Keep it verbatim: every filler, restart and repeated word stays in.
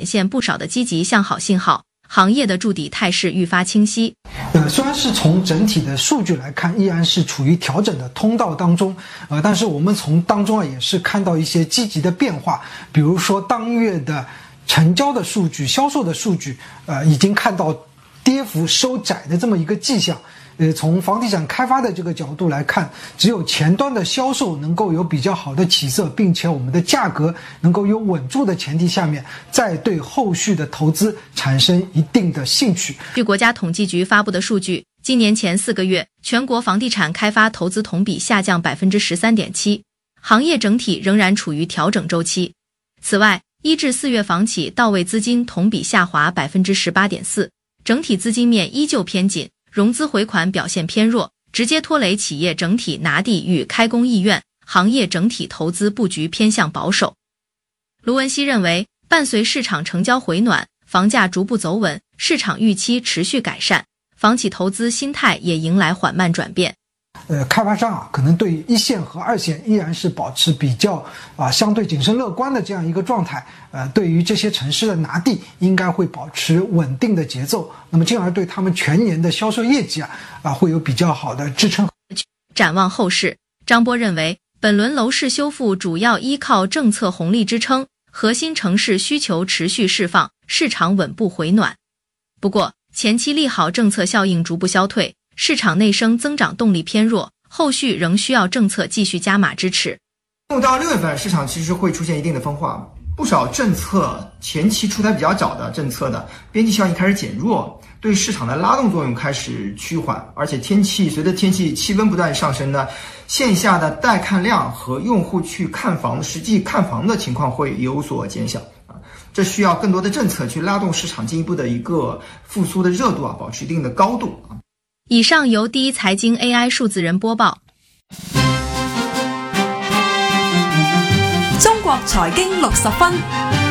现不少的积极向好信号，行业的筑底态势愈发清晰。 呃，虽然是从整体的数据来看，依然是处于调整的通道当中，呃，但是我们从当中啊也是看到一些积极的变化，比如说当月的成交的数据、销售的数据，呃，已经看到跌幅收窄的这么一个迹象。呃，从房地产开发的这个角度来看，只有前端的销售能够有比较好的起色，并且我们的价格能够有稳住的前提下面，再对后续的投资产生一定的兴趣。 据国家统计局发布的数据，今年前四个月，全国房地产开发投资同比下降 百分之十三点七， 行业整体仍然处于调整周期。此外，一至四月房企到位资金同比下滑 百分之十八点四， 整体资金面依旧偏紧，融资回款表现偏弱，直接拖累企业整体拿地与开工意愿，行业整体投资布局偏向保守。卢文熙认为，伴随市场成交回暖，房价逐步走稳，市场预期持续改善，房企投资心态也迎来缓慢转变。 呃，开发商啊，可能对一线和二线依然是保持比较啊相对谨慎乐观的这样一个状态。呃，对于这些城市的拿地，应该会保持稳定的节奏，那么进而对他们全年的销售业绩啊啊会有比较好的支撑。 展望后市，张波认为，本轮楼市修复主要依靠政策红利支撑，核心城市需求持续释放，市场稳步回暖。不过，前期利好政策效应逐步消退，市场内生增长动力偏弱，后续仍需要政策继续加码支持。 到六月份，市场其实会出现一定的分化，不少政策前期出台比较早的政策的边际效应开始减弱，对市场的拉动作用开始趋缓，而且天气随着天气气温不断上升呢，线下的带看量和用户去看房实际看房的情况会有所减小啊，这需要更多的政策去拉动市场进一步的一个复苏的热度啊，保持一定的高度啊。 以上由第一财经 A I 数字人播报。 中國財經六十分。